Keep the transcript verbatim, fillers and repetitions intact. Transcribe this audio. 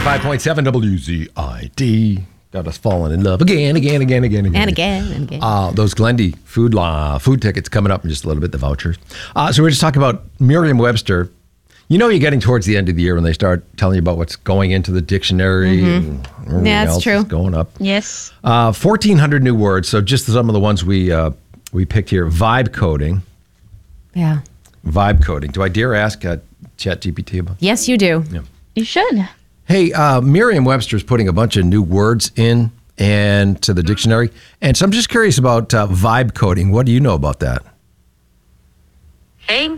ninety-five point seven W Z I D. Got us falling in love again, again, again, again, again. And again, and again. Uh, those Glendy food law, food tickets coming up in just a little bit, the vouchers. Uh, so we're just talking about Merriam-Webster. You know you're getting towards the end of the year when they start telling you about what's going into the dictionary. Mm-hmm. And everything Yeah, that's else true. is going up. Yes. Uh, fourteen hundred new words. So just some of the ones we uh, we picked here. Vibe coding. Yeah. Vibe coding. Do I dare ask uh, ChatGPT about Yes, you do. Yeah. You should. Hey, uh, Merriam-Webster is putting a bunch of new words in and to the dictionary. And so I'm just curious about uh, vibe coding. What do you know about that? Hey,